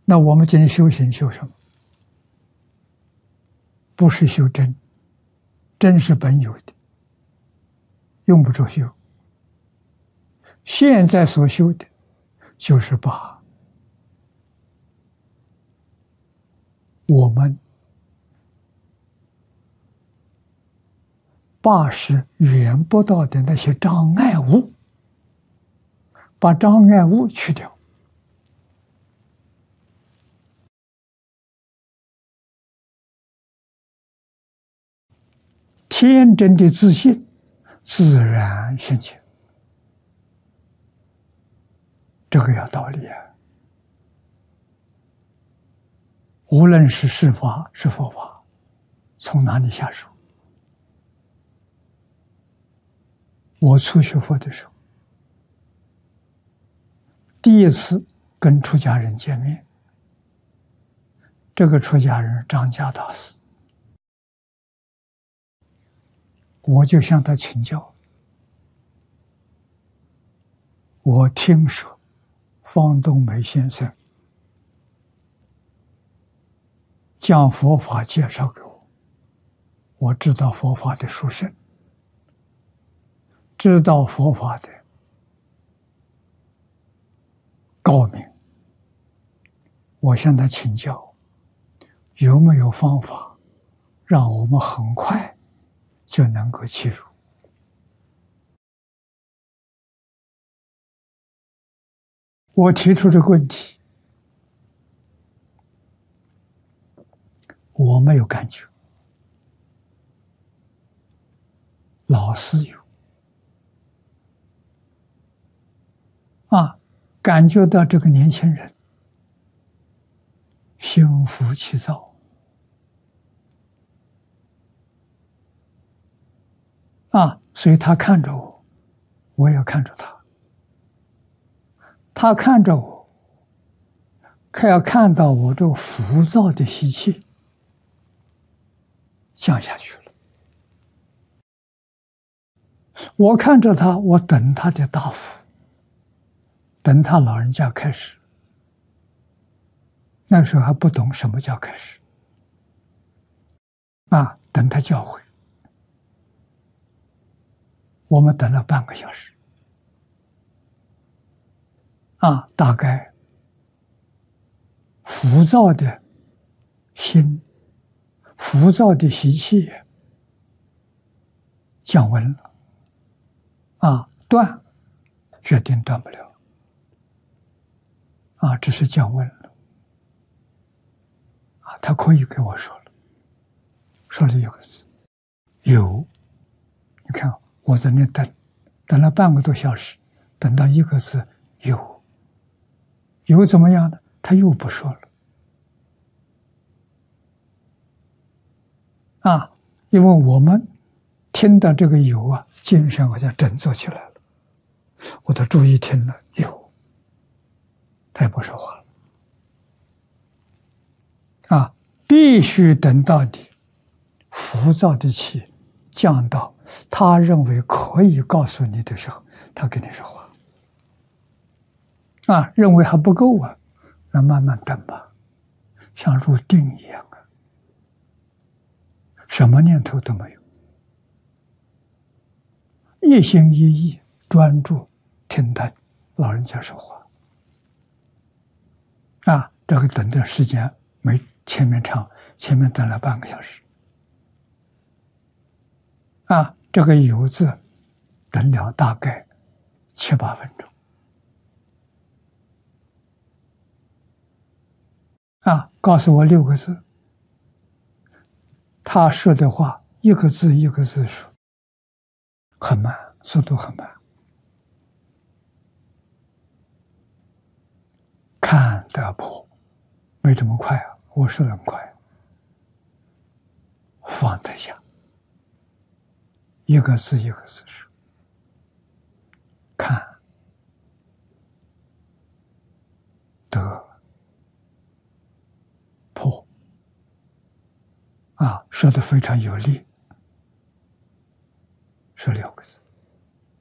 那我们今天修行修什么？不是修真，真是本有的，用不着修。现在所修的，就是把我们80缘不到的那些障碍物，把障碍物去掉，天真的自信自然现前。这个有道理啊！无论是事法是佛法，从哪里下手？我初学佛的时候，第一次跟出家人见面，这个出家人张家大师，我就向他请教。我听说方东梅先生将佛法介绍给我，我知道佛法的殊胜，知道佛法的高明。我向他请教，有没有方法让我们很快就能够切入？我提出这个问题，我没有感觉，老师有感觉到这个年轻人心浮气躁所以他看着我，我也看着他。他看着我，要看到我这浮躁的习气降下去了。我看着他，我等他的大福，等他老人家开始。那时候还不懂什么叫开始等他教诲。我们等了半个小时大概浮躁的心、浮躁的习气降温了断决定断不了只是降温了他可以给我说了一个字有。你看我在那等了半个多小时，等到一个字有怎么样呢？他又不说了因为我们听到这个有精神好像振作起来了，我都注意听了他也不说话了必须等到你浮躁的气降到他认为可以告诉你的时候，他跟你说话认为还不够那慢慢等吧，像入定一样什么念头都没有，一心一意专注听他老人家说话这个等的时间没前面长，前面等了半个小时这个有字等了大概7、8分钟告诉我6个字，他说的话一个字一个字说，很慢，速度很慢。看得破，没这么快我说的很快。放得下，一个字一个字说，看得破说的非常有力，说6个字。